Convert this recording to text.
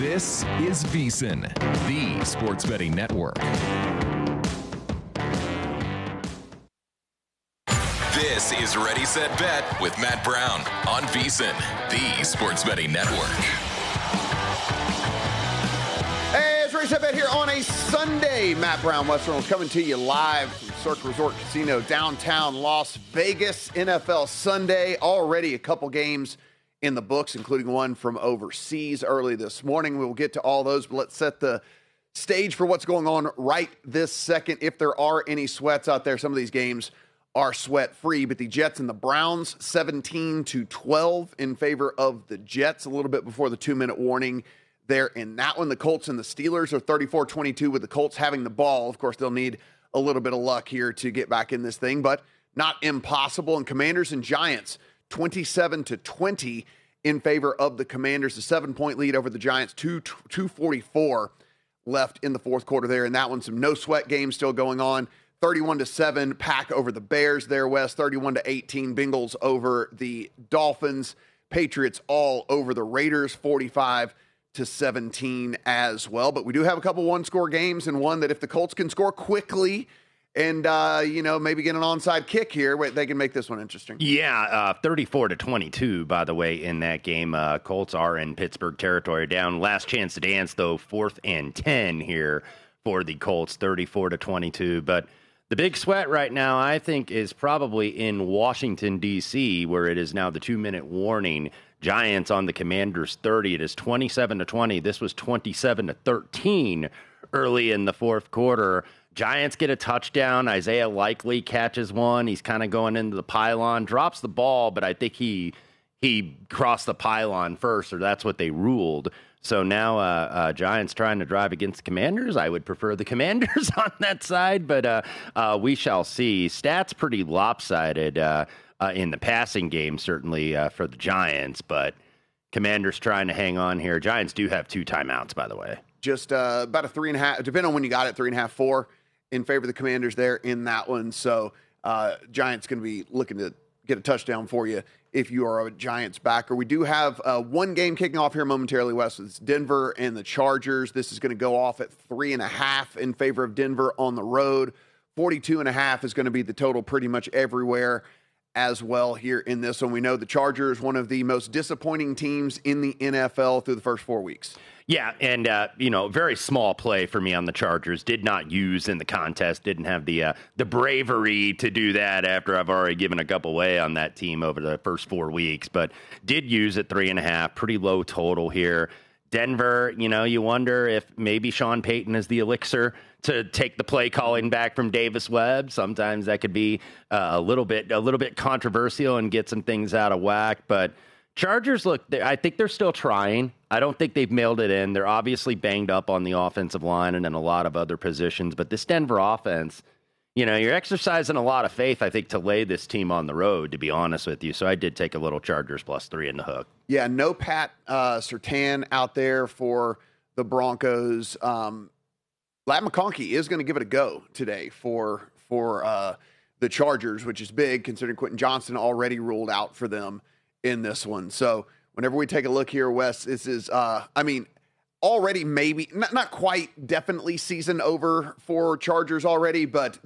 This is VSiN, the Sports Betting Network. This is Ready, Set, Bet with Matt Brown on VSiN, the Sports Betting Network. Hey, it's Ready, Set, Bet here on a Sunday. Matt Brown, West Reynolds, coming to you live from Cirque Resort Casino, downtown Las Vegas. NFL Sunday, already a couple games in the books, including one from overseas early this morning. We'll get to all those, but let's set the stage for what's going on right this second. If there are any sweats out there, some of these games are sweat-free, but the Jets and the Browns, 17-12 in favor of the Jets, a little bit before the 2-minute warning there in that one. The Colts and the Steelers are 34-22 with the Colts having the ball. Of course, they'll need a little bit of luck here to get back in this thing, but not impossible. And Commanders and Giants, 27-20 in favor of the Commanders. A 7-point lead over the Giants, 2:44 left in the fourth quarter there. And that one, some no-sweat games still going on. 31-7, Pack over the Bears there, West. 31-18, Bengals over the Dolphins. Patriots all over the Raiders, 45-17 as well. But we do have a couple one-score games, and one that if the Colts can score quickly and, maybe get an onside kick here, they can make this one interesting. Yeah, 34-22, by the way, in that game. Colts are in Pittsburgh territory down. Last chance to dance, though, 4th and 10 here for the Colts, 34-22. But the big sweat right now, I think, is probably in Washington, D.C., where it is now the 2-minute warning. Giants on the Commanders 30. It is 27-20. This was 27-13 early in the fourth quarter. Giants get a touchdown. Isaiah Likely catches one. He's kind of going into the pylon, drops the ball, but I think he crossed the pylon first, or that's what they ruled. So now Giants trying to drive against the Commanders. I would prefer the Commanders on that side, but we shall see. Stats pretty lopsided in the passing game, certainly for the Giants, but Commanders trying to hang on here. Giants do have 2 timeouts, by the way. Just about a 3.5, depending on when you got it, 3.5, 4 in favor of the Commanders there in that one. So Giants going to be looking to get a touchdown for you if you are a Giants backer. We do have one game kicking off here momentarily, Wes. It's Denver and the Chargers. This is going to go off at 3.5 in favor of Denver on the road. 42.5 is going to be the total pretty much everywhere as well here in this one. We know the Chargers, one of the most disappointing teams in the NFL through the first 4 weeks. Yeah, and, very small play for me on the Chargers. Did not use in the contest. Didn't have the bravery to do that after I've already given a couple away on that team over the first 4 weeks. But did use at 3.5. Pretty low total here. Denver, you wonder if maybe Sean Payton is the elixir to take the play calling back from Davis Webb. Sometimes that could be a little bit controversial and get some things out of whack. But Chargers, look, I think they're still trying. I don't think they've mailed it in. They're obviously banged up on the offensive line and in a lot of other positions. But this Denver offense, you're exercising a lot of faith, I think, to lay this team on the road, to be honest with you. So I did take a little Chargers +3 in the hook. Yeah, no Pat Surtain out there for the Broncos. Ladd McConkey is going to give it a go today for the Chargers, which is big considering Quentin Johnston already ruled out for them in this one. So whenever we take a look here, Wes, this is, already maybe, not quite definitely season over for Chargers already, but